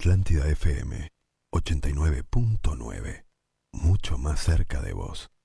Atlántida FM 89.9. Mucho más cerca de vos.